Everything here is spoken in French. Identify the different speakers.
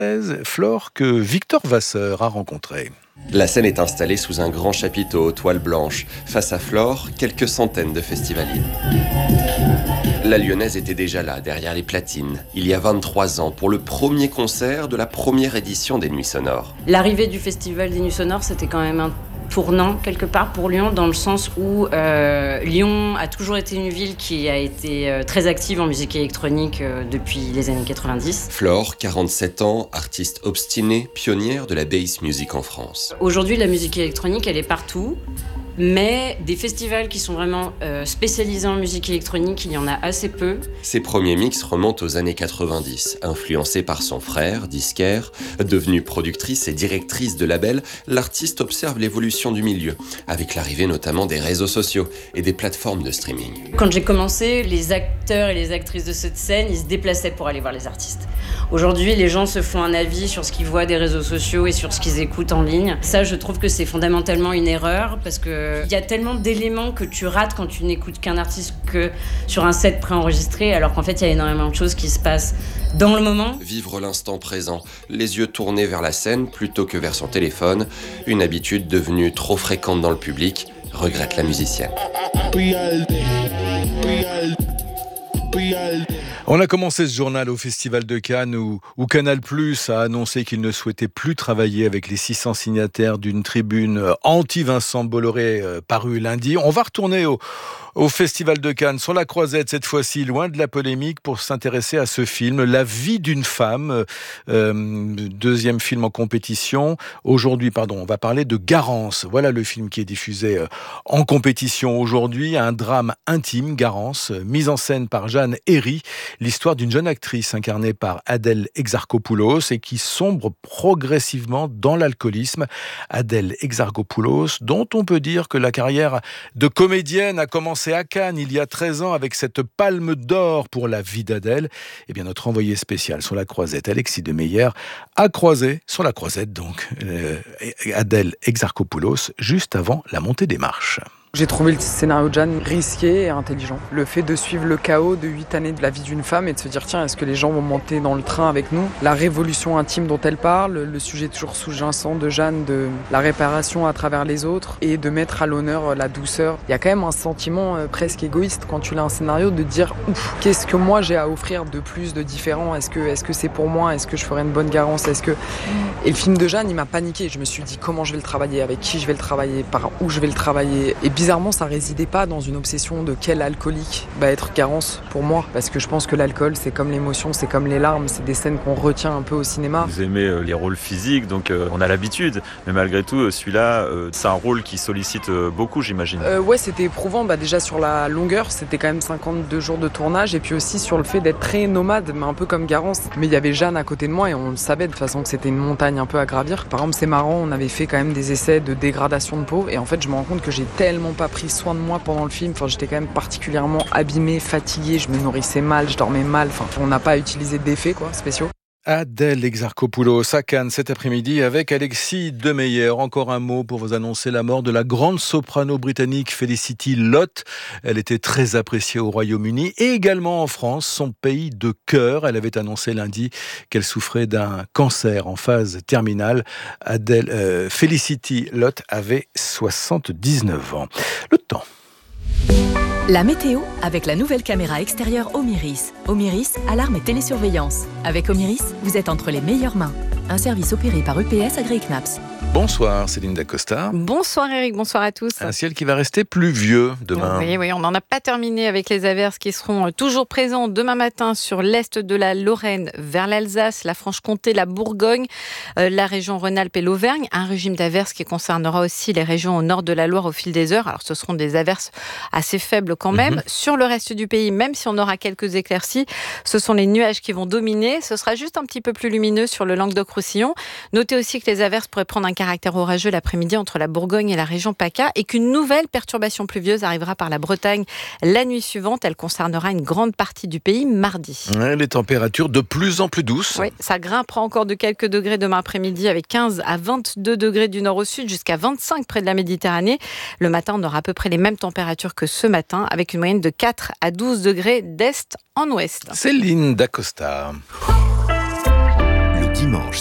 Speaker 1: Flore que Victor Vasseur a rencontré.
Speaker 2: La scène est installée sous un grand chapiteau aux toiles blanches. Face à Flore, quelques centaines de festivaliers. La Lyonnaise était déjà là, derrière les platines, il y a 23 ans, pour le premier concert de la première édition des Nuits Sonores.
Speaker 3: L'arrivée du Festival des Nuits Sonores, c'était quand même un tournant quelque part pour Lyon, dans le sens où Lyon a toujours été une ville qui a été très active en musique électronique depuis les années 90.
Speaker 2: Flore, 47 ans, artiste obstinée, pionnière de la bass music en France.
Speaker 3: Aujourd'hui, la musique électronique, elle est partout. Mais des festivals qui sont vraiment spécialisés en musique électronique, il y en a assez peu.
Speaker 2: Ses premiers mix remontent aux années 90. Influencée par son frère, disquaire, devenue productrice et directrice de label, l'artiste observe l'évolution du milieu, avec l'arrivée notamment des réseaux sociaux et des plateformes de streaming.
Speaker 3: Quand j'ai commencé, les acteurs et les actrices de cette scène, ils se déplaçaient pour aller voir les artistes. Aujourd'hui, les gens se font un avis sur ce qu'ils voient des réseaux sociaux et sur ce qu'ils écoutent en ligne. Ça, je trouve que c'est fondamentalement une erreur, parce que il y a tellement d'éléments que tu rates quand tu n'écoutes qu'un artiste que sur un set préenregistré, alors qu'en fait, il y a énormément de choses qui se passent dans le moment.
Speaker 2: Vivre l'instant présent, les yeux tournés vers la scène plutôt que vers son téléphone, une habitude devenue trop fréquente dans le public, regrette la musicienne.
Speaker 1: On a commencé ce journal au Festival de Cannes où Canal+ a annoncé qu'il ne souhaitait plus travailler avec les 600 signataires d'une tribune anti-Vincent Bolloré parue lundi. On va retourner au Festival de Cannes, sur la Croisette cette fois-ci, loin de la polémique, pour s'intéresser à ce film, La vie d'une femme, deuxième film en compétition. Aujourd'hui, on va parler de Garance. Voilà le film qui est diffusé en compétition aujourd'hui, un drame intime, Garance, mise en scène par Jeanne Herry, l'histoire d'une jeune actrice incarnée par Adèle Exarchopoulos et qui sombre progressivement dans l'alcoolisme. Adèle Exarchopoulos, dont on peut dire que la carrière de comédienne a commencé à Cannes il y a 13 ans avec cette palme d'or pour La vie d'Adèle. Eh bien, notre envoyé spécial sur la Croisette, Alexis Demeyer, a croisé sur la Croisette donc Adèle Exarchopoulos juste avant la montée des marches.
Speaker 4: J'ai trouvé le scénario de Jeanne risqué et intelligent. Le fait de suivre le chaos de 8 années de la vie d'une femme et de se dire tiens, est-ce que les gens vont monter dans le train avec nous ? La révolution intime dont elle parle, le sujet toujours sous-jacent de Jeanne de la réparation à travers les autres et de mettre à l'honneur la douceur. Il y a quand même un sentiment presque égoïste quand tu lis un scénario de dire ouf, qu'est-ce que moi j'ai à offrir de plus, de différent ? Est-ce que c'est pour moi ? Est-ce que je ferai une bonne Garance ? Et le film de Jeanne, il m'a paniqué. Je me suis dit comment je vais le travailler, avec qui je vais le travailler, par où je vais le travailler. Et bizarrement, ça résidait pas dans une obsession de quel alcoolique va être Garance pour moi, parce que je pense que l'alcool, c'est comme l'émotion, c'est comme les larmes, c'est des scènes qu'on retient un peu au cinéma.
Speaker 5: Vous aimez les rôles physiques, donc on a l'habitude, mais malgré tout, celui-là, c'est un rôle qui sollicite beaucoup, j'imagine.
Speaker 4: Ouais, c'était éprouvant, déjà sur la longueur, c'était quand même 52 jours de tournage, et puis aussi sur le fait d'être très nomade, mais un peu comme Garance. Mais il y avait Jeanne à côté de moi, et on le savait de toute façon que c'était une montagne un peu à gravir. Par exemple, c'est marrant, on avait fait quand même des essais de dégradation de peau, et en fait, je me rends compte que j'ai tellement pas pris soin de moi pendant le film. J'étais quand même particulièrement abîmée, fatiguée, je me nourrissais mal, je dormais mal. On n'a pas utilisé d'effets spéciaux.
Speaker 1: Adèle Exarchopoulos à Cannes cet après-midi avec Alexis Demeyer. Encore un mot pour vous annoncer la mort de la grande soprano britannique Felicity Lott. Elle était très appréciée au Royaume-Uni et également en France, son pays de cœur. Elle avait annoncé lundi qu'elle souffrait d'un cancer en phase terminale. Felicity Lott avait 79 ans. Le temps.
Speaker 6: La météo avec la nouvelle caméra extérieure Omiris. Omiris, alarme et télésurveillance. Avec Omiris, vous êtes entre les meilleures mains. Un service opéré par EPS AgriKnaps.
Speaker 1: Bonsoir Céline Dacosta.
Speaker 7: Bonsoir Eric, bonsoir à tous.
Speaker 1: Un ciel qui va rester pluvieux demain.
Speaker 7: Oui, on n'en a pas terminé avec les averses qui seront toujours présentes demain matin sur l'est de la Lorraine, vers l'Alsace, la Franche-Comté, la Bourgogne, la région Rhône-Alpes et l'Auvergne. Un régime d'averses qui concernera aussi les régions au nord de la Loire au fil des heures. Alors ce seront des averses assez faibles quand même. Sur le reste du pays, même si on aura quelques éclaircies, ce sont les nuages qui vont dominer. Ce sera juste un petit peu plus lumineux sur le Languedoc-Roussillon. Notez aussi que les averses pourraient prendre un caractère orageux l'après-midi entre la Bourgogne et la région PACA et qu'une nouvelle perturbation pluvieuse arrivera par la Bretagne la nuit suivante. Elle concernera une grande partie du pays mardi.
Speaker 1: Les températures de plus en plus douces.
Speaker 7: Oui, ça grimpera encore de quelques degrés demain après-midi avec 15 à 22 degrés du nord au sud jusqu'à 25 près de la Méditerranée. Le matin, on aura à peu près les mêmes températures que ce matin avec une moyenne de 4 à 12 degrés d'est en ouest.
Speaker 1: Céline Dacosta.
Speaker 8: Le dimanche